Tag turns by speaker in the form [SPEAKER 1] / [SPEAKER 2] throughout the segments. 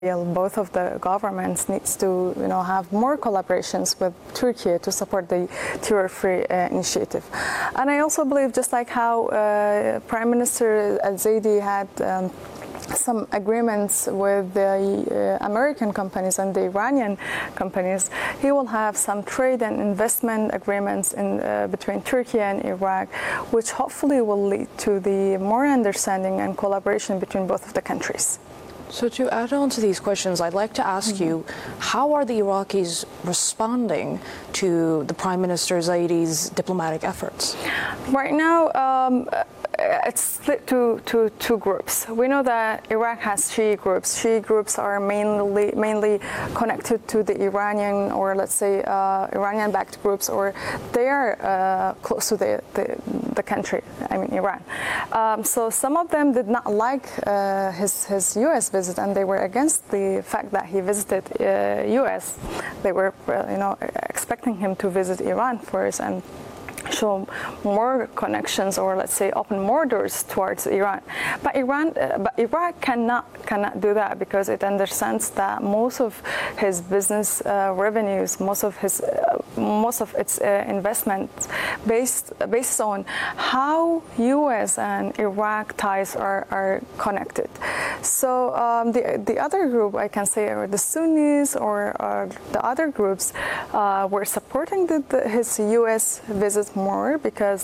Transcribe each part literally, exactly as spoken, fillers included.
[SPEAKER 1] Both of the governments needs to, you know, have more collaborations with Turkey to support the terror-free uh, initiative. And I also believe, just like how uh, Prime Minister Al-Zaidi had um, some agreements with the uh, American companies and the Iranian companies, he will have some trade and investment agreements in, uh, between Turkey and Iraq, which hopefully will lead to the more understanding and collaboration between both of the countries.
[SPEAKER 2] So to add on to these questions, I'd like to ask mm-hmm. you, how are the Iraqis responding to the Prime Minister Zaidi's diplomatic efforts?
[SPEAKER 1] Right now, um, it's split to, to two groups. We know that Iraq has Shia groups. Shia groups are mainly mainly connected to the Iranian, or let's say uh, Iranian-backed groups, or they are uh, close to the, the the country. I mean Iran. Um, so some of them did not like uh, his his U S visit, and they were against the fact that he visited uh, U S. They were uh, you know expecting him to visit Iran first and show more connections, or let's say open more doors towards Iran. But Iran, uh, but Iraq cannot cannot do that, because it understands that most of his business uh, revenues, most of his uh, most of its uh, investments, based based on how U S and Iraq ties are, are connected. So um, the the other group, I can say, are the Sunnis, or, or the other groups uh, were supporting the, the, his U S visit more, because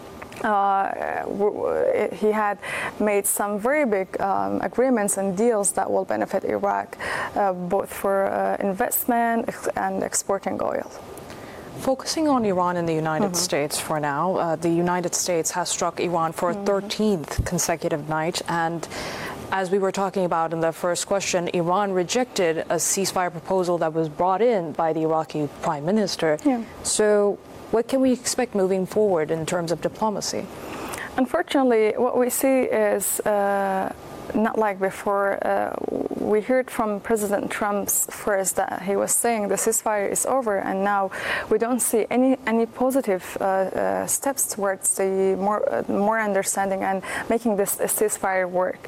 [SPEAKER 1] uh, he had made some very big um, agreements and deals that will benefit Iraq, uh, both for uh, investment and exporting oil.
[SPEAKER 2] Focusing on Iran and the United mm-hmm. States for now, uh, the United States has struck Iran for mm-hmm. a thirteenth consecutive night, and as we were talking about in the first question, Iran rejected a ceasefire proposal that was brought in by the Iraqi Prime Minister.
[SPEAKER 1] Yeah.
[SPEAKER 2] So what can we expect moving forward in terms of diplomacy?
[SPEAKER 1] Unfortunately, what we see is uh, not like before. Uh, we heard from President Trump's first that he was saying the ceasefire is over, and now we don't see any any positive uh, uh, steps towards the more uh, more understanding and making this ceasefire work.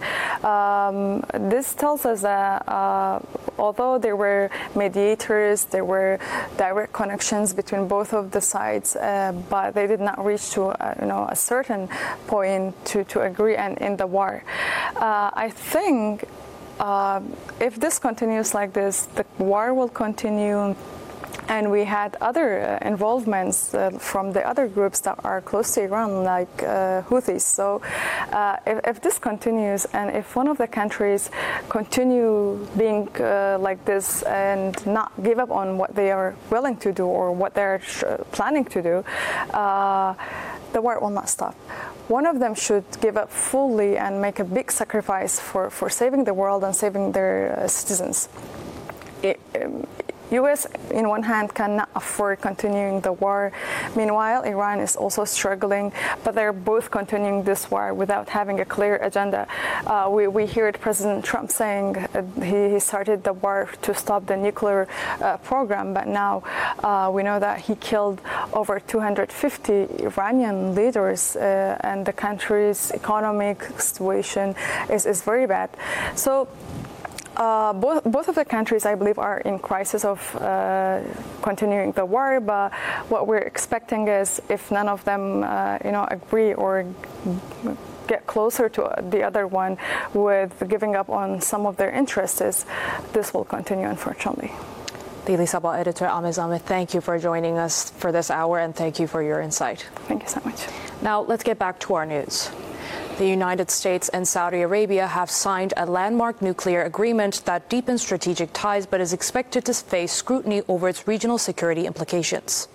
[SPEAKER 1] Um, this tells us that uh, although there were mediators, there were direct connections between both of the sides, uh, but they did not reach to uh, you know a certain point to to agree and end the war. Uh, I think. Uh, if this continues like this, the war will continue, and we had other uh, involvements uh, from the other groups that are close to Iran, like uh, Houthis. So uh, if, if this continues, and if one of the countries continue being uh, like this and not give up on what they are willing to do or what they're planning to do, uh, the war will not stop. One of them should give up fully and make a big sacrifice for, for saving the world and saving their uh, citizens. It, um, U S, in one hand, cannot afford continuing the war. Meanwhile, Iran is also struggling, but they're both continuing this war without having a clear agenda. Uh, we, we heard President Trump saying uh, he, he started the war to stop the nuclear uh, program, but now uh, we know that he killed over two hundred fifty Iranian leaders, uh, and the country's economic situation is, is very bad. So. Uh, both, both of the countries, I believe, are in crisis of uh, continuing the war, but what we're expecting is, if none of them, uh, you know, agree or get closer to the other one with giving up on some of their interests, this will continue, unfortunately.
[SPEAKER 2] Daily Sabah editor Amiz Ahmed, thank you for joining us for this hour, and thank you for your insight.
[SPEAKER 1] Thank you so much.
[SPEAKER 2] Now, let's get back to our news. The United States and Saudi Arabia have signed a landmark nuclear agreement that deepens strategic ties but is expected to face scrutiny over its regional security implications.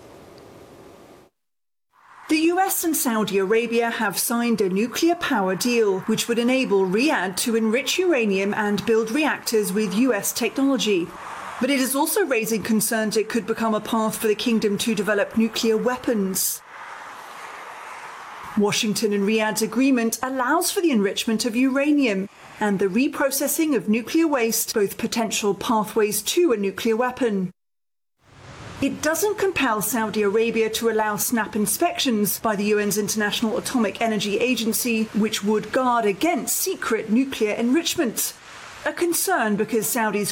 [SPEAKER 3] The U S and Saudi Arabia have signed a nuclear power deal, which would enable Riyadh to enrich uranium and build reactors with U S technology. But it is also raising concerns it could become a path for the kingdom to develop nuclear weapons. Washington and Riyadh's agreement allows for the enrichment of uranium and the reprocessing of nuclear waste, both potential pathways to a nuclear weapon. It doesn't compel Saudi Arabia to allow snap inspections by the U N's International Atomic Energy Agency, which would guard against secret nuclear enrichment. A concern because Saudi's